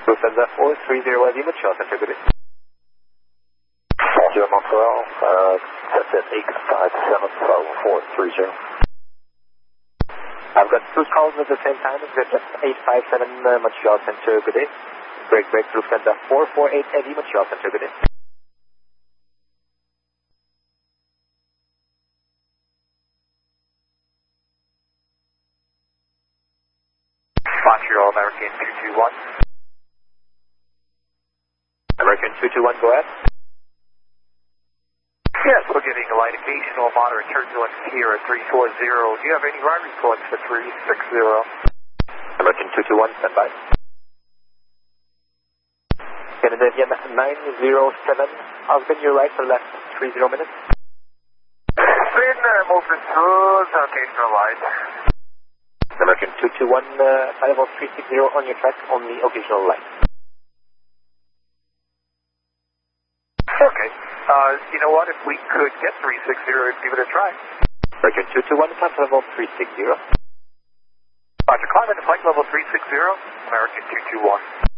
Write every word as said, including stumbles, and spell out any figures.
Lufthansa four three zero Lima, Charles Center, good day. Zero Montreal, uh, that's at eight five seven four three zero. I've got two calls at the same time. It's just eight five seven uh, Montreal Center, good day. Break, break, Lufthansa four four eight Eddie, Montreal Center, good day. Montreal, American two two one. American two two one, go ahead. Yes, we're getting a light occasional moderate turbulence here at three four zero. Do you have any ride reports for three six zero? American two two one, stand by. Canadian nine zero seven, I've been your right for the last three zero minutes. Been uh, moving through the occasional light. American two two one, uh, level three six zero on your track on the occasional light. Okay. Uh, you know what, if we could get three six zero, give it a try. American two two one, flight level three six zero. Roger, climb into flight level three six zero, American two two one.